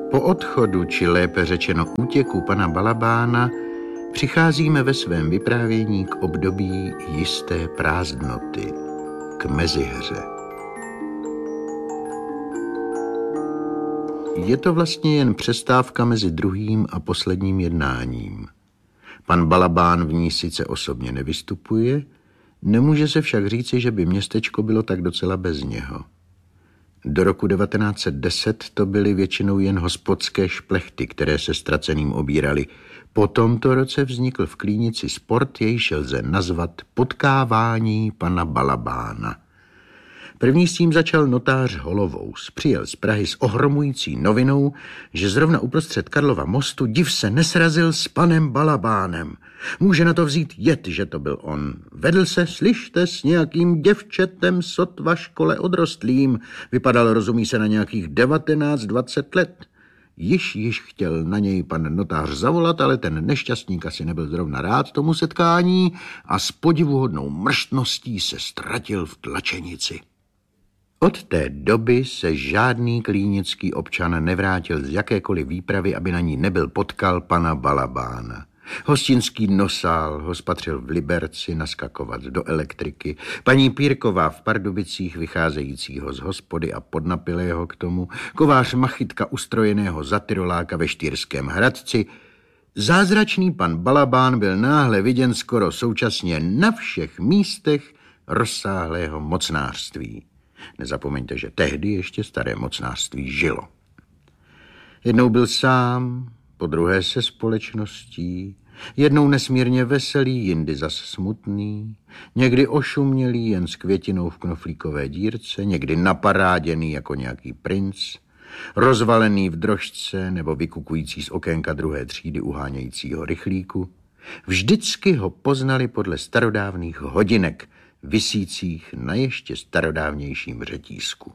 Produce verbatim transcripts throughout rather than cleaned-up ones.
Po odchodu, či lépe řečeno útěku pana Balabána, přicházíme ve svém vyprávění k období jisté prázdnoty, k mezihře. Je to vlastně jen přestávka mezi druhým a posledním jednáním. Pan Balabán v ní sice osobně nevystupuje, nemůže se však říci, že by městečko bylo tak docela bez něho. Do roku devatenáct set deset to byly většinou jen hospodské šplechty, které se ztraceným obírali. Po tomto roce vznikl v Klínici sport, jejž lze nazvat potkávání pana Balabána. První s tím začal notář Holovous. Přijel z Prahy s ohromující novinou, že zrovna uprostřed Karlova mostu div se nesrazil s panem Balabánem. Může na to vzít jed, že to byl on. Vedl se, slyšte, s nějakým děvčetem sotva škole odrostlým. Vypadal, rozumí se, na nějakých devatenáct dvacet let. Již, již chtěl na něj pan notář zavolat, ale ten nešťastník asi nebyl zrovna rád tomu setkání a s podivuhodnou mrštností se ztratil v tlačenici. Od té doby se žádný klínický občan nevrátil z jakékoliv výpravy, aby na ní nebyl potkal pana Balabána. Hostinský nosál ho spatřil v Liberci naskakovat do elektriky, paní Pírková v Pardubicích vycházejícího z hospody a podnapilého k tomu, kovář Machytka ustrojeného za tyroláka ve Štýrském Hradci. Zázračný pan Balabán byl náhle viděn skoro současně na všech místech rozsáhlého mocnářství. Nezapomeňte, že tehdy ještě staré mocnářství žilo. Jednou byl sám, po druhé se společností, jednou nesmírně veselý, jindy zas smutný, někdy ošumělý jen s květinou v knoflíkové dírce, někdy naparáděný jako nějaký princ, rozvalený v drožce nebo vykukující z okénka druhé třídy uhánějícího rychlíku. Vždycky ho poznali podle starodávných hodinek, visících na ještě starodávnějším řetízku.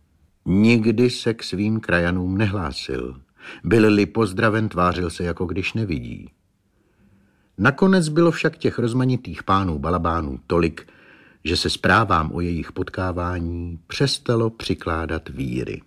Nikdy se k svým krajanům nehlásil. Byl-li pozdraven, tvářil se, jako když nevidí. Nakonec bylo však těch rozmanitých pánů Balabánů tolik, že se zprávám o jejich potkávání přestalo přikládat víry.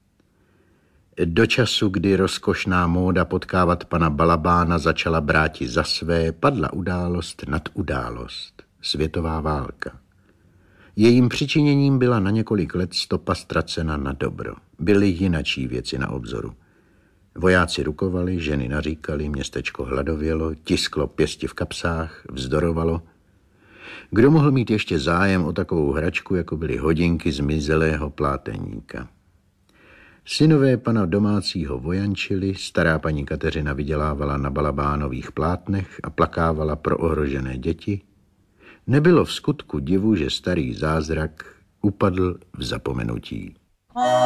Do času, kdy rozkošná móda potkávat pana Balabána začala bráti za své, padla událost nad událost. Světová válka. Jejím přičiněním byla na několik let stopa ztracena na dobro. Byly jinačí věci na obzoru. Vojáci rukovali, ženy naříkali, městečko hladovělo, tisklo pěsti v kapsách, vzdorovalo. Kdo mohl mít ještě zájem o takovou hračku, jako byly hodinky zmizelého pláteníka? Synové pana domácího vojančili, stará paní Kateřina vydělávala na Balabánových plátnech a plakávala pro ohrožené děti. Nebylo v skutku divu, že starý zázrak upadl v zapomenutí.